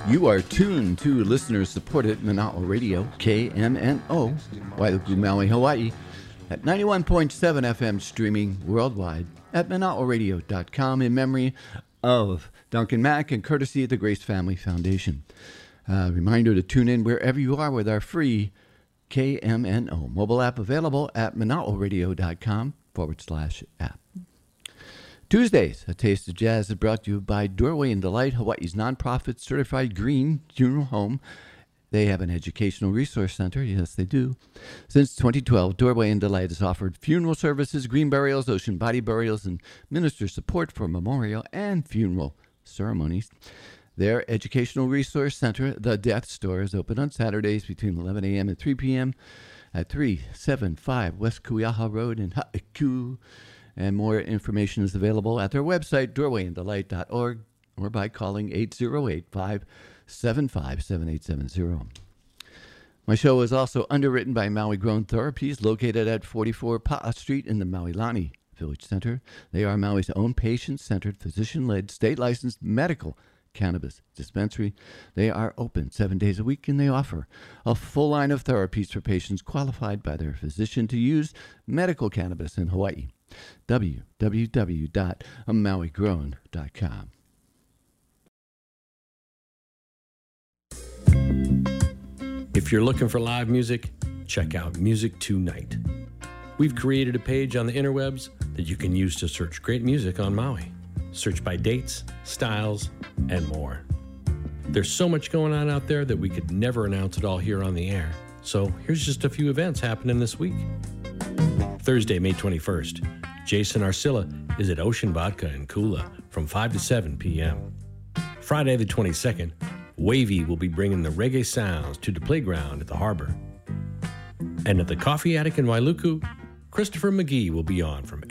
You are tuned to listener-supported Mana'a Radio, KMNO, Wailuku, Maui, Hawaii, at 91.7 FM, streaming worldwide at mana'aradio.com in memory of Duncan Mack and courtesy of the Grace Family Foundation. Reminder to tune in wherever you are with our free KMNO mobile app available at mana'aradio.com/app. Tuesdays, A Taste of Jazz is brought to you by Doorway and Delight, Hawaii's nonprofit certified green funeral home. They have an educational resource center. Yes, they do. Since 2012, Doorway and Delight has offered funeral services, green burials, ocean body burials, and minister support for memorial and funeral ceremonies. Their educational resource center, The Death Store, is open on Saturdays between 11 a.m. and 3 p.m. at 375 West Kuiaha Road in Ha'aku. And more information is available at their website, doorwayanddelight.org, or by calling 808-575-7870. My show is also underwritten by Maui Grown Therapies, located at 44 Pa'a Street in the Maui-Lani Village Center. They are Maui's own patient-centered, physician-led, state-licensed medical cannabis dispensary. They are open 7 days a week, and they offer a full line of therapies for patients qualified by their physician to use medical cannabis in Hawaii. www.mauigrown.com. If you're looking for live music, check out Music Tonight. We've created a page on the interwebs that you can use to search great music on Maui. Search by dates, styles, and more. There's so much going on out there that we could never announce it all here on the air. So here's just a few events happening this week. Thursday, May 21st, Jason Arcilla is at Ocean Vodka in Kula from 5 to 7 p.m. Friday the 22nd, Wavy will be bringing the reggae sounds to the playground at the harbor. And at the Coffee Attic in Wailuku, Christopher McGee will be on from